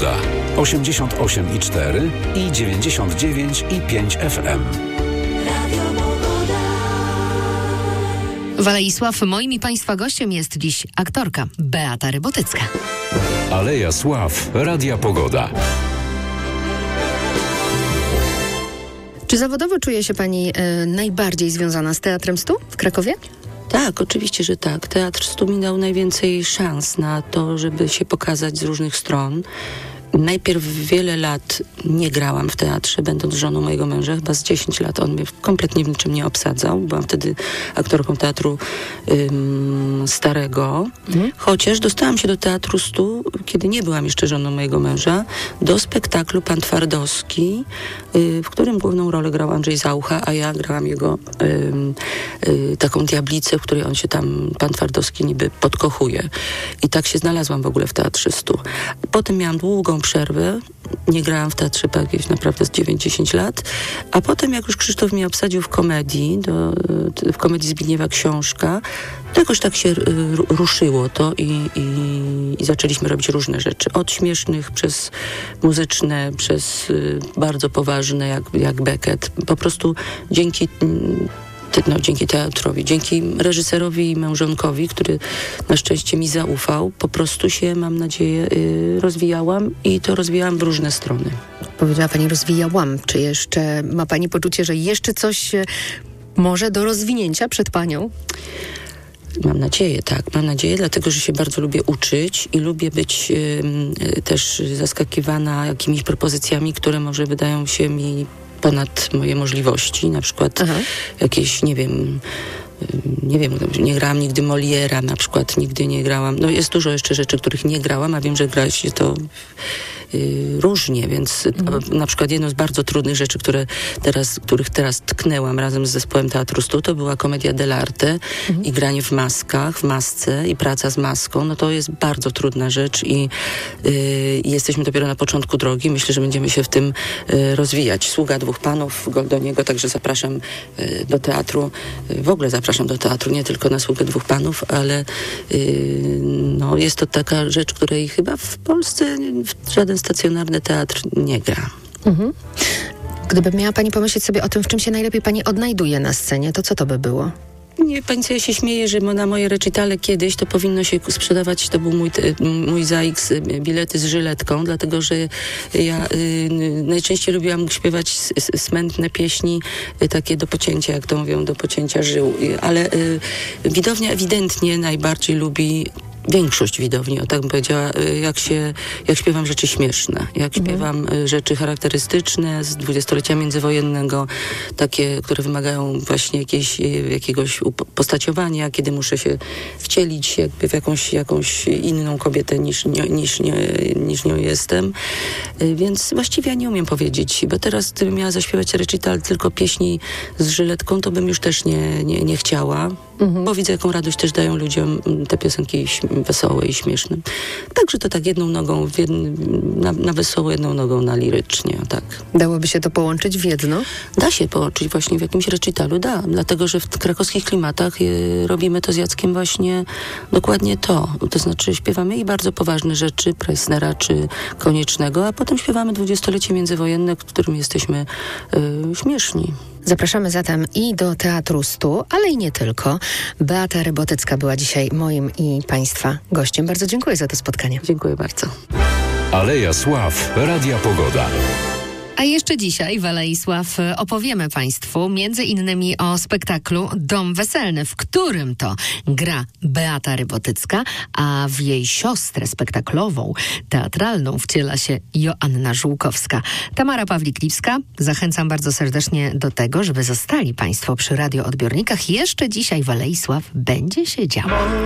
Pogoda. 88,4 i 99,5 FM. W Alei Sław moim i Państwa gościem jest dziś aktorka Beata Rybotycka. Aleja Sław, Radia Pogoda. Czy zawodowo czuje się Pani najbardziej związana z Teatrem Stu w Krakowie? Tak, oczywiście, że tak. Teatr Stu mi dał najwięcej szans na to, żeby się pokazać z różnych stron. Najpierw wiele lat nie grałam w teatrze, będąc żoną mojego męża. Chyba z 10 lat on mnie kompletnie w niczym nie obsadzał. Byłam wtedy aktorką teatru starego. Chociaż dostałam się do Teatru Stu, kiedy nie byłam jeszcze żoną mojego męża, do spektaklu Pan Twardowski, w którym główną rolę grał Andrzej Zaucha, a ja grałam jego taką diablicę, w której on się tam, Pan Twardowski, niby podkochuje. I tak się znalazłam w ogóle w Teatrze Stu. Potem miałam długą przerwę. Nie grałam w teatrze jakieś naprawdę z 9-10 lat. A potem, jak już Krzysztof mnie obsadził w komedii, w komedii Zbigniewa Książka, to jakoś tak się ruszyło to i zaczęliśmy robić różne rzeczy. Od śmiesznych, przez muzyczne, przez bardzo poważne, jak Beckett. Po prostu dzięki teatrowi, dzięki reżyserowi i małżonkowi, który na szczęście mi zaufał, po prostu się, mam nadzieję, rozwijałam i to rozwijałam w różne strony. Powiedziała Pani rozwijałam. Czy jeszcze ma Pani poczucie, że jeszcze coś może do rozwinięcia przed Panią? Mam nadzieję, tak. Mam nadzieję, dlatego, że się bardzo lubię uczyć i lubię być też zaskakiwana jakimiś propozycjami, które może wydają się mi ponad moje możliwości, na przykład jakieś, nie wiem, nie grałam nigdy Moliera, na przykład nigdy nie grałam, no jest dużo jeszcze rzeczy, których nie grałam, a wiem, że gra się to różnie, więc na przykład jedną z bardzo trudnych rzeczy, których teraz tknęłam razem z zespołem Teatru Stu, to była komedia dell'arte i granie w masce i praca z maską, no to jest bardzo trudna rzecz i jesteśmy dopiero na początku drogi. Myślę, że będziemy się w tym rozwijać. Sługa dwóch panów Goldoniego, także zapraszam do teatru. W ogóle zapraszam do teatru, nie tylko na Sługę dwóch panów, ale no, jest to taka rzecz, której chyba w Polsce żaden stacjonarny teatr nie gra. Gdyby miała Pani pomyśleć sobie o tym, w czym się najlepiej Pani odnajduje na scenie, to co to by było? Nie, Pani co, ja się śmieję, że na moje recitale kiedyś to powinno się sprzedawać, to był mój ZAX, bilety z żyletką, dlatego, że ja najczęściej lubiłam śpiewać smętne pieśni, takie do pocięcia, jak to mówią, do pocięcia żył, ale widownia ewidentnie najbardziej lubi, większość widowni, o tak bym powiedziała, jak śpiewam rzeczy śmieszne, jak śpiewam rzeczy charakterystyczne z dwudziestolecia międzywojennego, takie, które wymagają właśnie jakiegoś postaciowania, kiedy muszę się wcielić jakby w jakąś inną kobietę niż nią jestem. Więc właściwie ja nie umiem powiedzieć, bo teraz gdybym miała zaśpiewać recital tylko pieśni z żyletką, to bym już też nie chciała, bo widzę, jaką radość też dają ludziom te piosenki wesołe i śmieszne. Także to tak jedną nogą na wesoło, jedną nogą na lirycznie, tak. Dałoby się to połączyć w jedno? Da się połączyć właśnie w jakimś recitalu, dlatego, że w krakowskich klimatach robimy to z Jackiem właśnie dokładnie to. To znaczy śpiewamy i bardzo poważne rzeczy, Preissnera czy Koniecznego, a potem śpiewamy dwudziestolecie międzywojenne, w którym jesteśmy śmieszni. Zapraszamy zatem i do Teatru Stu, ale i nie tylko. Beata Rybotycka była dzisiaj moim i Państwa gościem. Bardzo dziękuję za to spotkanie. Dziękuję bardzo. Aleja Sław, Radia Pogoda. A jeszcze dzisiaj w Alei Sław opowiemy Państwu między innymi o spektaklu Dom Weselny, w którym to gra Beata Rybotycka, a w jej siostrę spektaklową, teatralną wciela się Joanna Żółkowska. Tamara Pawlik-Lipska. Zachęcam bardzo serdecznie do tego, żeby zostali Państwo przy radioodbiornikach. Jeszcze dzisiaj w Alei Sław będzie się działo.